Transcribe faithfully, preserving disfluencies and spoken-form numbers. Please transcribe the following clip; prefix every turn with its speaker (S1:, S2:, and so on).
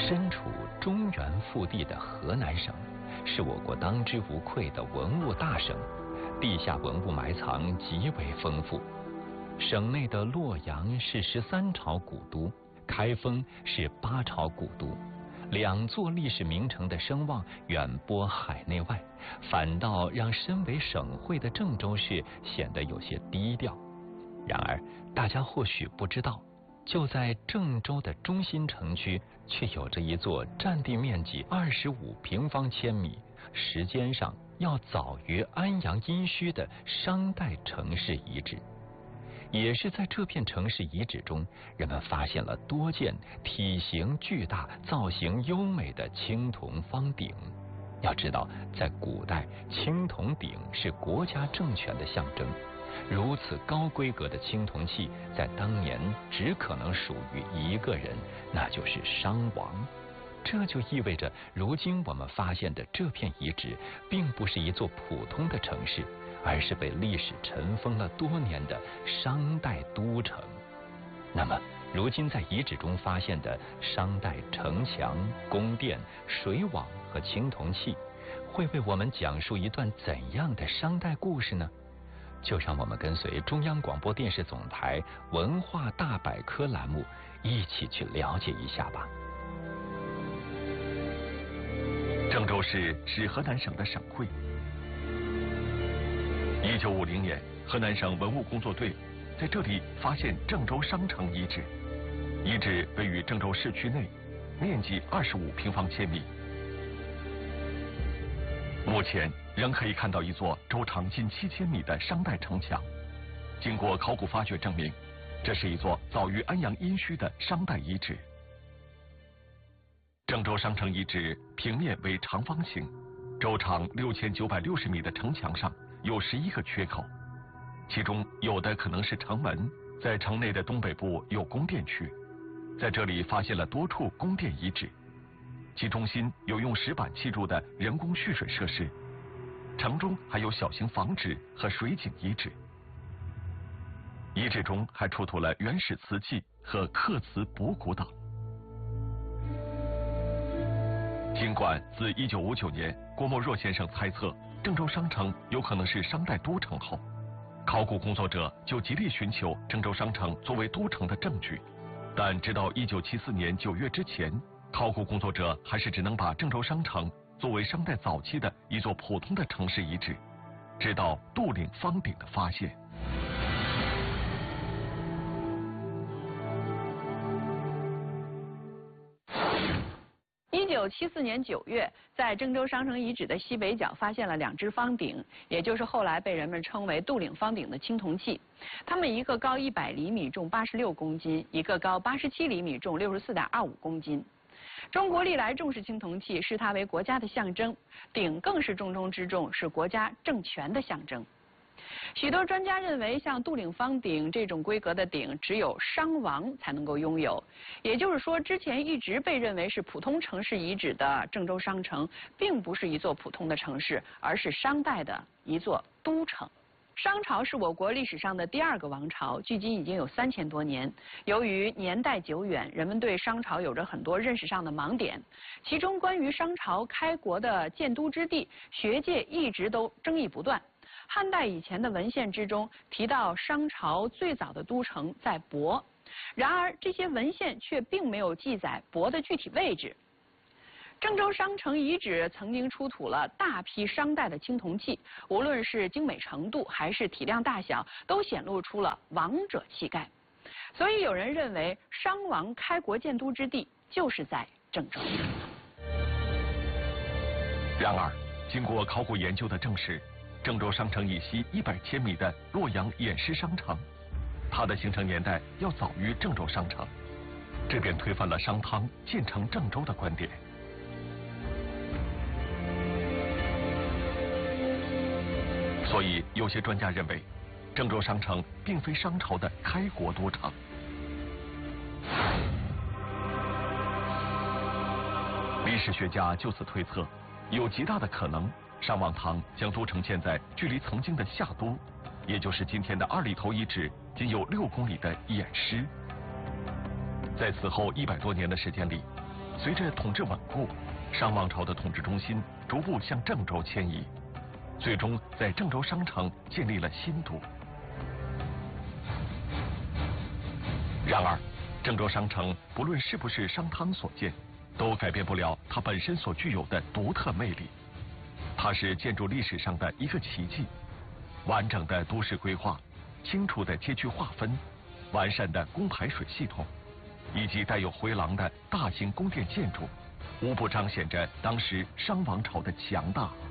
S1: 身处中原腹地的河南省，是我国当之无愧的文物大省，地下文物埋藏极为丰富。省内的洛阳是十三朝古都，开封是八朝古都，两座历史名城的声望远播海内外，反倒让身为省会的郑州市显得有些低调。然而，大家或许不知道，就在郑州的中心城区，却有着一座占地面积二十五平方千米、时间上要早于安阳殷墟的商代城市遗址。也是在这片城市遗址中，人们发现了多件体型巨大、造型优美的青铜方鼎。要知道，在古代，青铜鼎是国家政权的象征。如此高规格的青铜器，在当年只可能属于一个人，那就是商王。这就意味着，如今我们发现的这片遗址，并不是一座普通的城市，而是被历史尘封了多年的商代都城。那么，如今在遗址中发现的商代城墙、宫殿、水网和青铜器，会为我们讲述一段怎样的商代故事呢？就让我们跟随中央广播电视总台文化大百科栏目，一起去了解一下吧。
S2: 郑州市是河南省的省会。一九五零年，河南省文物工作队在这里发现郑州商城遗址。遗址位于郑州市区内，面积二十五平方千米。目前仍可以看到一座周长近七千米的商代城墙。经过考古发掘证明，这是一座早于安阳殷墟的商代遗址。郑州商城遗址平面为长方形，周长六千九百六十米的城墙上有十一个缺口，其中有的可能是城门。在城内的东北部有宫殿区，在这里发现了多处宫殿遗址，其中心有用石板砌筑的人工蓄水设施，城中还有小型房址和水井遗址。遗址中还出土了原始瓷器和刻瓷帛骨等。尽管自一九五九年郭沫若先生猜测郑州商城有可能是商代都城后，考古工作者就极力寻求郑州商城作为都城的证据，但直到一九七四年九月之前，考古工作者还是只能把郑州商城作为商代早期的一座普通的城市遗址，直到杜岭方鼎的发现。
S3: 一九七四年九月，在郑州商城遗址的西北角发现了两只方鼎，也就是后来被人们称为杜岭方鼎的青铜器。它们一个高一百厘米，重八十六公斤；一个高八十七厘米，重六十四点二五公斤。中国历来重视青铜器，视它为国家的象征，鼎更是重中之重，是国家政权的象征。许多专家认为，像杜岭方鼎这种规格的鼎，只有商王才能够拥有。也就是说，之前一直被认为是普通城市遗址的郑州商城，并不是一座普通的城市，而是商代的一座都城。商朝是我国历史上的第二个王朝，距今已经有三千多年。由于年代久远，人们对商朝有着很多认识上的盲点，其中关于商朝开国的建都之地，学界一直都争议不断。汉代以前的文献之中提到商朝最早的都城在亳，然而这些文献却并没有记载亳的具体位置。郑州商城遗址曾经出土了大批商代的青铜器，无论是精美程度还是体量大小，都显露出了王者气概。所以有人认为，商王开国建都之地就是在郑州。
S2: 然而，经过考古研究的证实，郑州商城以西一百千米的洛阳偃师商城，它的形成年代要早于郑州商城，这便推翻了商汤建成郑州的观点。所以，有些专家认为，郑州商城并非商朝的开国都城。历史学家就此推测，有极大的可能，商王唐将都城建在距离曾经的夏都，也就是今天的二里头遗址仅有六公里的偃师。在此后一百多年的时间里， 随着统治稳固，商王朝的统治中心逐步向郑州迁移，最终在郑州商城建立了新都。然而，郑州商城不论是不是商汤所建，都改变不了它本身所具有的独特魅力。它是建筑历史上的一个奇迹，完整的都市规划，清楚的街区划分，完善的供排水系统，以及带有回廊的大型宫殿建筑，无不彰显着当时商王朝的强大。